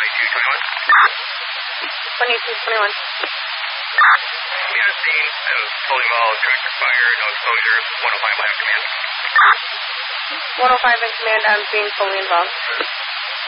2221. Unit scene, fully involved, director fire, no exposure, 105 line of command. 105 in command, I'm being fully involved.